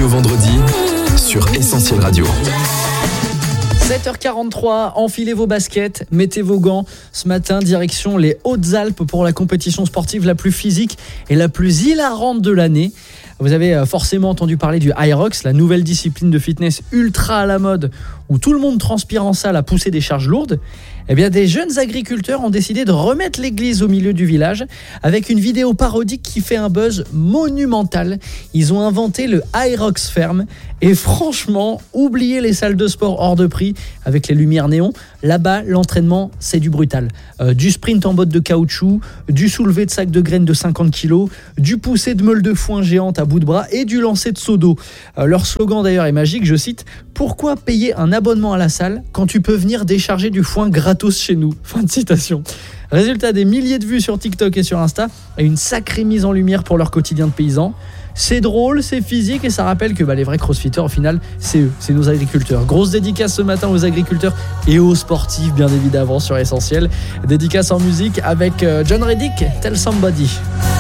au vendredi sur Essentiel Radio. 7h43, enfilez vos baskets, mettez vos gants. Ce matin, direction les Hautes-Alpes pour la compétition sportive la plus physique et la plus hilarante de l'année. Vous avez forcément entendu parler du Hyrox, la nouvelle discipline de fitness ultra à la mode où tout le monde transpire en salle à pousser des charges lourdes. Eh bien, des jeunes agriculteurs ont décidé de remettre l'église au milieu du village avec une vidéo parodique qui fait un buzz monumental. Ils ont inventé le Hyrox Ferme et franchement, oubliez les salles de sport hors de prix avec les lumières néons. Là-bas, l'entraînement, c'est du brutal. Du sprint en bottes de caoutchouc, du soulevé de sac de graines de 50 kg, du poussé de meule de foin géante à bout de bras et du lancer de seau d'eau. Leur slogan d'ailleurs est magique, je cite « Pourquoi payer un abonnement à la salle quand tu peux venir décharger du foin gratos chez nous ?» Fin de citation. Résultat, des milliers de vues sur TikTok et sur Insta et une sacrée mise en lumière pour leur quotidien de paysans. C'est drôle, c'est physique et ça rappelle que les vrais crossfitters au final, c'est eux, c'est nos agriculteurs. Grosse dédicace ce matin aux agriculteurs et aux sportifs bien évidemment sur Essentiel. Dédicace en musique avec John Reddick, Tell Somebody.